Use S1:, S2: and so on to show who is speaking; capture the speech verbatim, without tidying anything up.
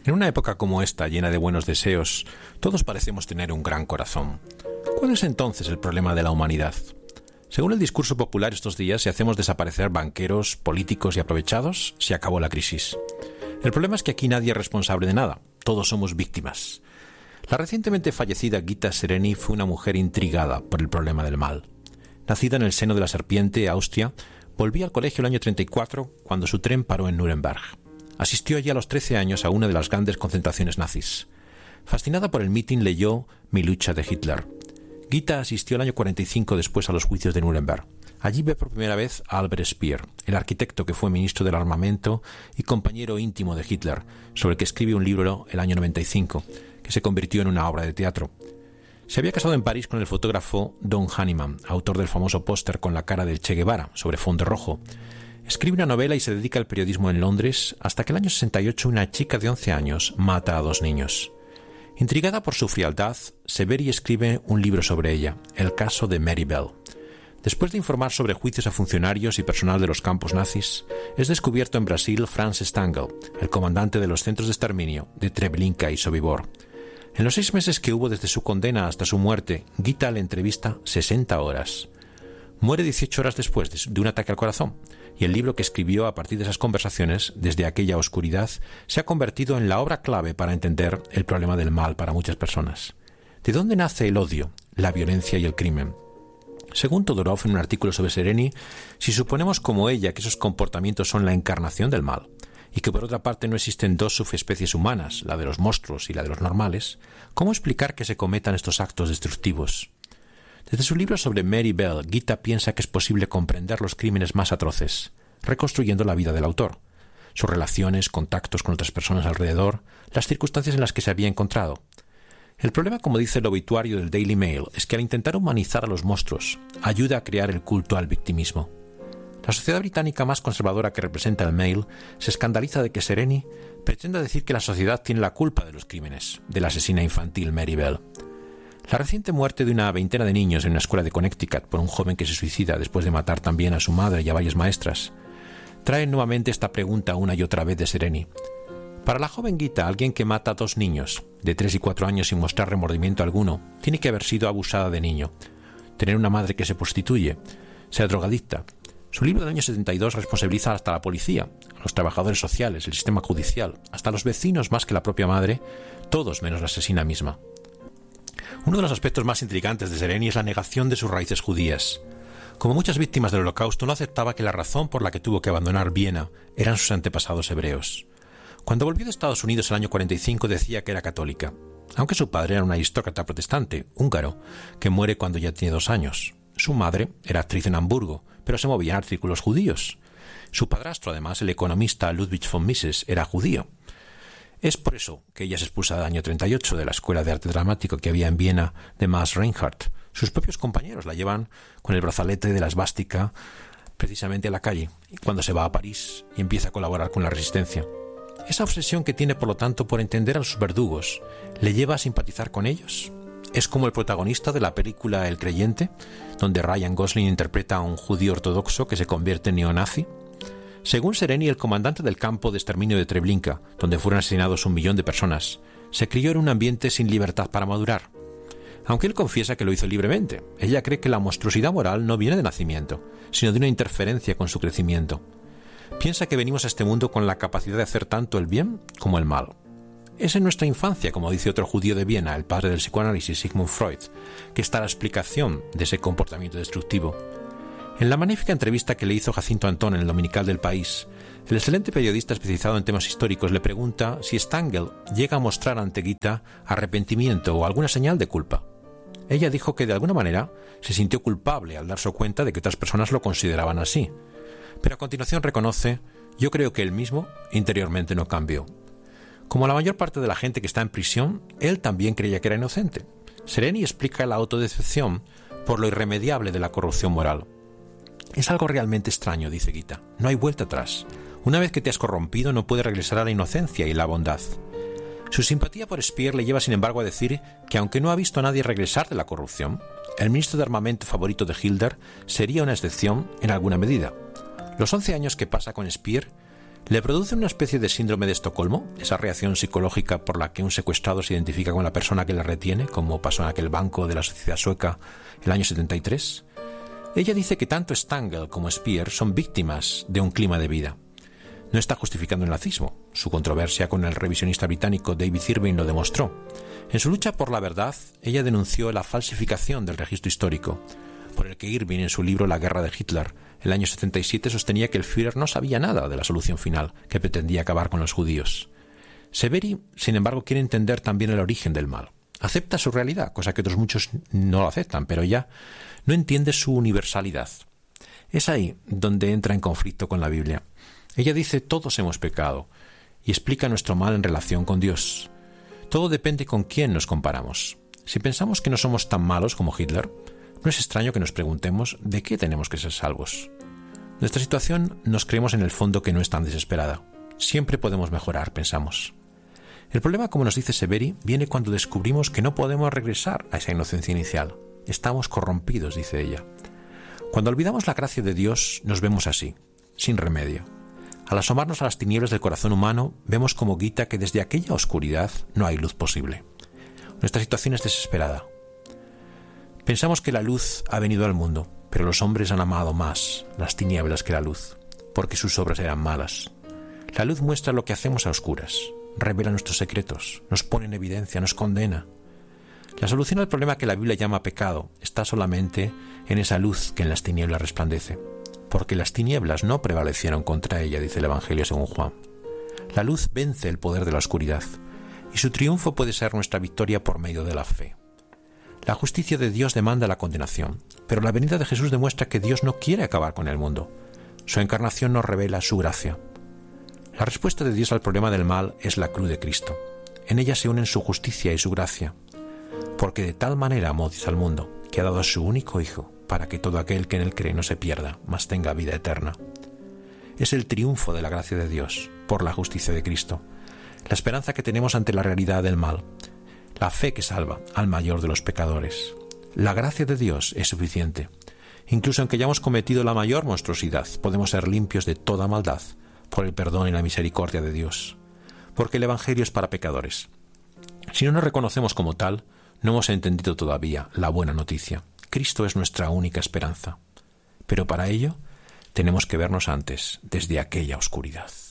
S1: En una época como esta, llena de buenos deseos, todos parecemos tener un gran corazón. ¿Cuál es entonces el problema de la humanidad? Según el discurso popular estos días, si hacemos desaparecer banqueros, políticos y aprovechados, se acabó la crisis. El problema es que aquí nadie es responsable de nada, todos somos víctimas. La recientemente fallecida Gita Sereny fue una mujer intrigada por el problema del mal. Nacida en el seno de la serpiente, Austria, volvía al colegio el año treinta y cuatro cuando su tren paró en Nuremberg. Asistió allí a los trece años a una de las grandes concentraciones nazis. Fascinada por el mitin, leyó Mi lucha de Hitler. Gita asistió el año cuarenta y cinco después a los juicios de Nuremberg. Allí ve por primera vez a Albert Speer, el arquitecto que fue ministro del armamento y compañero íntimo de Hitler, sobre el que escribe un libro el año noventa y cinco, que se convirtió en una obra de teatro. Se había casado en París con el fotógrafo Don Hahnemann, autor del famoso póster con la cara del Che Guevara sobre fondo rojo. Escribe una novela y se dedica al periodismo en Londres hasta que el año sesenta y ocho una chica de once años mata a dos niños. Intrigada por su frialdad, Severi escribe un libro sobre ella, El caso de Mary Bell. Después de informar sobre juicios a funcionarios y personal de los campos nazis, es descubierto en Brasil Franz Stangl, el comandante de los centros de exterminio de Treblinka y Sobibor. En los seis meses que hubo desde su condena hasta su muerte, Gita le entrevista sesenta horas. Muere dieciocho horas después de un ataque al corazón, y el libro que escribió a partir de esas conversaciones, desde aquella oscuridad, se ha convertido en la obra clave para entender el problema del mal para muchas personas. ¿De dónde nace el odio, la violencia y el crimen? Según Todorov en un artículo sobre Sereny, si suponemos como ella que esos comportamientos son la encarnación del mal, y que por otra parte no existen dos subespecies humanas, la de los monstruos y la de los normales, ¿cómo explicar que se cometan estos actos destructivos? Desde su libro sobre Mary Bell, Gita piensa que es posible comprender los crímenes más atroces, reconstruyendo la vida del autor, sus relaciones, contactos con otras personas alrededor, las circunstancias en las que se había encontrado. El problema, como dice el obituario del Daily Mail, es que al intentar humanizar a los monstruos, ayuda a crear el culto al victimismo. La sociedad británica más conservadora que representa el Mail se escandaliza de que Sereny pretenda decir que la sociedad tiene la culpa de los crímenes de la asesina infantil Mary Bell. La reciente muerte de una veintena de niños en una escuela de Connecticut por un joven que se suicida después de matar también a su madre y a varias maestras trae nuevamente esta pregunta una y otra vez de Sereny. Para la joven Gita, alguien que mata a dos niños de tres y cuatro años sin mostrar remordimiento alguno tiene que haber sido abusada de niño, tener una madre que se prostituye, ser drogadicta. Su libro del año setenta y dos responsabiliza hasta a la policía, a los trabajadores sociales, el sistema judicial, hasta a los vecinos más que la propia madre, todos menos la asesina misma. Uno de los aspectos más intrigantes de Sereny es la negación de sus raíces judías. Como muchas víctimas del Holocausto, no aceptaba que la razón por la que tuvo que abandonar Viena eran sus antepasados hebreos. Cuando volvió de Estados Unidos el año cuarenta y cinco decía que era católica, aunque su padre era un aristócrata protestante, húngaro, que muere cuando ya tiene dos años. Su madre era actriz en Hamburgo, pero se movía en artículos judíos. Su padrastro, además, el economista Ludwig von Mises, era judío. Es por eso que ella es expulsada el año treinta y ocho de la escuela de arte dramático que había en Viena de Max Reinhardt. Sus propios compañeros la llevan con el brazalete de la esvástica precisamente a la calle, cuando se va a París y empieza a colaborar con la resistencia. Esa obsesión que tiene, por lo tanto, por entender a sus verdugos, ¿le lleva a simpatizar con ellos? ¿Es como el protagonista de la película El creyente, donde Ryan Gosling interpreta a un judío ortodoxo que se convierte en neonazi? Según Sereny, el comandante del campo de exterminio de Treblinka, donde fueron asesinados un millón de personas, se crió en un ambiente sin libertad para madurar. Aunque él confiesa que lo hizo libremente, ella cree que la monstruosidad moral no viene de nacimiento, sino de una interferencia con su crecimiento. Piensa que venimos a este mundo con la capacidad de hacer tanto el bien como el mal. Es en nuestra infancia, como dice otro judío de Viena, el padre del psicoanálisis Sigmund Freud, que está la explicación de ese comportamiento destructivo. En la magnífica entrevista que le hizo Jacinto Antón en el Dominical del País, el excelente periodista especializado en temas históricos le pregunta si Stangl llega a mostrar ante Gita arrepentimiento o alguna señal de culpa. Ella dijo que de alguna manera se sintió culpable al darse cuenta de que otras personas lo consideraban así, pero a continuación reconoce: yo creo que él mismo interiormente no cambió. Como la mayor parte de la gente que está en prisión, él también creía que era inocente. Sereny explica la autodecepción por lo irremediable de la corrupción moral. Es algo realmente extraño, dice Gita. No hay vuelta atrás. Una vez que te has corrompido, no puedes regresar a la inocencia y la bondad. Su simpatía por Speer le lleva, sin embargo, a decir que aunque no ha visto a nadie regresar de la corrupción, el ministro de armamento favorito de Hitler sería una excepción en alguna medida. Los once años que pasa con Speer ¿Le produce una especie de síndrome de Estocolmo, esa reacción psicológica por la que un secuestrado se identifica con la persona que le retiene, como pasó en aquel banco de la sociedad sueca el año setenta y tres? Ella dice que tanto Stangl como Speer son víctimas de un clima de vida. No está justificando el nazismo. Su controversia con el revisionista británico David Irving lo demostró. En su lucha por la verdad, ella denunció la falsificación del registro histórico, por el que Irving, en su libro La guerra de Hitler, el año setenta y siete, sostenía que el Führer no sabía nada de la solución final, que pretendía acabar con los judíos. Severi, sin embargo, quiere entender también el origen del mal. Acepta su realidad, cosa que otros muchos no lo aceptan, pero ella no entiende su universalidad. Es ahí donde entra en conflicto con la Biblia. Ella dice: todos hemos pecado, y explica nuestro mal en relación con Dios. Todo depende con quién nos comparamos. Si pensamos que no somos tan malos como Hitler, no es extraño que nos preguntemos de qué tenemos que ser salvos. Nuestra situación nos creemos en el fondo que no es tan desesperada. Siempre podemos mejorar, pensamos. El problema, como nos dice Severi, viene cuando descubrimos que no podemos regresar a esa inocencia inicial. Estamos corrompidos, dice ella. Cuando olvidamos la gracia de Dios, nos vemos así, sin remedio. Al asomarnos a las tinieblas del corazón humano, vemos como Gita que desde aquella oscuridad no hay luz posible. Nuestra situación es desesperada. Pensamos que la luz ha venido al mundo, pero los hombres han amado más las tinieblas que la luz, porque sus obras eran malas. La luz muestra lo que hacemos a oscuras, revela nuestros secretos, nos pone en evidencia, nos condena. La solución al problema que la Biblia llama pecado está solamente en esa luz que en las tinieblas resplandece, porque las tinieblas no prevalecieron contra ella, dice el Evangelio según Juan. La luz vence el poder de la oscuridad, y su triunfo puede ser nuestra victoria por medio de la fe. La justicia de Dios demanda la condenación, pero la venida de Jesús demuestra que Dios no quiere acabar con el mundo. Su encarnación nos revela su gracia. La respuesta de Dios al problema del mal es la cruz de Cristo. En ella se unen su justicia y su gracia, porque de tal manera amó Dios al mundo, que ha dado a su único Hijo, para que todo aquel que en él cree no se pierda, mas tenga vida eterna. Es el triunfo de la gracia de Dios, por la justicia de Cristo, la esperanza que tenemos ante la realidad del mal, la fe que salva al mayor de los pecadores. La gracia de Dios es suficiente. Incluso aunque hayamos cometido la mayor monstruosidad, podemos ser limpios de toda maldad por el perdón y la misericordia de Dios, porque el Evangelio es para pecadores. Si no nos reconocemos como tal, no hemos entendido todavía la buena noticia. Cristo es nuestra única esperanza. Pero para ello tenemos que vernos antes desde aquella oscuridad.